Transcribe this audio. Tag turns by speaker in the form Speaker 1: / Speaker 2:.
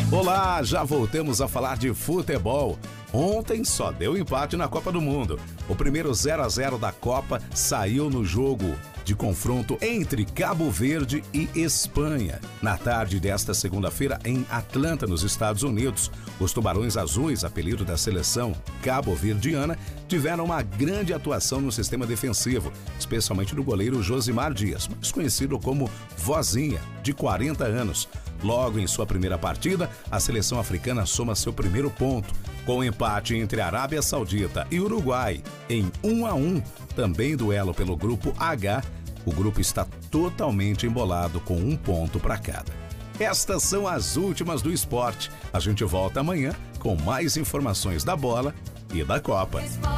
Speaker 1: Olá, já voltamos a falar de futebol. Ontem só deu empate na Copa do Mundo. O primeiro 0-0 da Copa saiu no jogo de confronto entre Cabo Verde e Espanha. Na tarde desta segunda-feira, em Atlanta, nos Estados Unidos, os Tubarões Azuis, apelido da seleção cabo-verdiana, tiveram uma grande atuação no sistema defensivo, especialmente do goleiro Josimar Dias, mais conhecido como Vozinha, de 40 anos. Logo em sua primeira partida, a seleção africana soma seu primeiro ponto, com o empate entre Arábia Saudita e Uruguai em 1-1, também duelo pelo grupo H. O grupo está totalmente embolado com 1 ponto para cada. Estas são as últimas do esporte. A gente volta amanhã com mais informações da bola e da Copa.